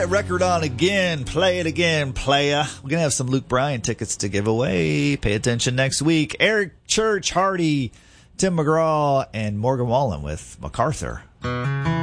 Record on again. Play it again, playa. We're going to have some Luke Bryan tickets to give away. Pay attention next week. Eric Church, Hardy, Tim McGraw, and Morgan Wallen with MacArthur.